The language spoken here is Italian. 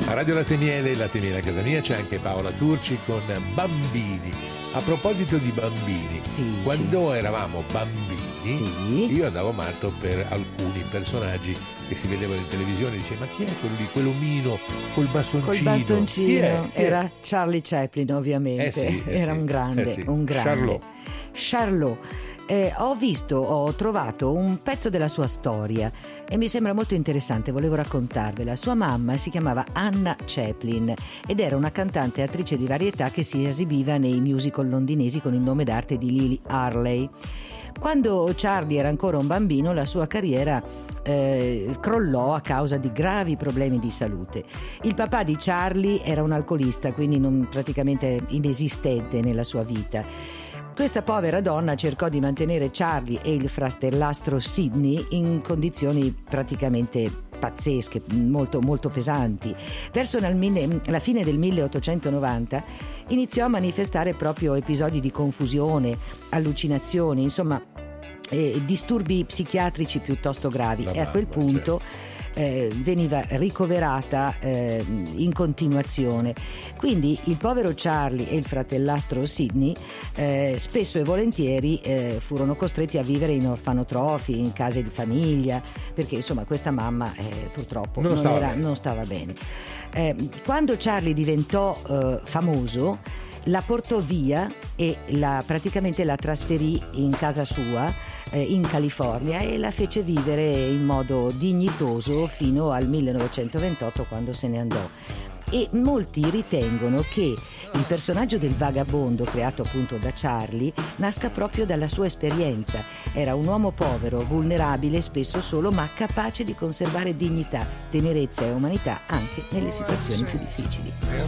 A Radio Latte Miele a casa mia c'è anche Paola Turci con Bambini. A proposito di bambini, quando eravamo bambini, io andavo matto per alcuni personaggi che si vedevano in televisione. Dicevo, ma chi è quello lì, quell'omino col bastoncino? Col bastoncino. Chi è? Era Charlie Chaplin, ovviamente. Era un grande, un grande. Charlot. Ho trovato un pezzo della sua storia e mi sembra molto interessante, volevo raccontarvela. Sua mamma si chiamava Anna Chaplin ed era una cantante e attrice di varietà che si esibiva nei musical londinesi con il nome d'arte di Lily Harley. Quando Charlie era ancora un bambino, la sua carriera crollò a causa di gravi problemi di salute. Il papà di Charlie era un alcolista, quindi praticamente inesistente nella sua vita. Questa povera donna cercò di mantenere Charlie e il fratellastro Sidney in condizioni praticamente pazzesche, molto, molto pesanti. Verso la fine del 1890 iniziò a manifestare proprio episodi di confusione, allucinazioni, insomma disturbi psichiatrici piuttosto gravi. E a quel punto veniva ricoverata in continuazione. Quindi il povero Charlie e il fratellastro Sidney spesso e volentieri furono costretti a vivere in orfanotrofi, in case di famiglia, perché insomma questa mamma purtroppo non stava bene. Quando Charlie diventò famoso, la portò via e praticamente la trasferì in casa sua in California e la fece vivere in modo dignitoso fino al 1928, quando se ne andò. E molti ritengono che il personaggio del vagabondo creato appunto da Charlie nasca proprio dalla sua esperienza. Era un uomo povero, vulnerabile, spesso solo, ma capace di conservare dignità, tenerezza e umanità anche nelle situazioni più difficili.